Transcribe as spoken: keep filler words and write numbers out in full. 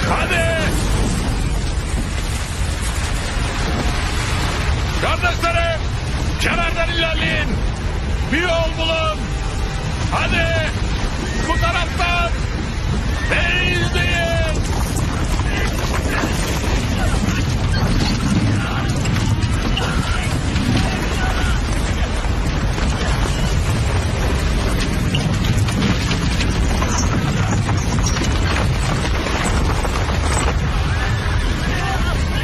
Hadi! Kardeşlerim, kenardan ilerleyin. Bir yol bulun. Hadi! Bu taraftan! Değil, değil!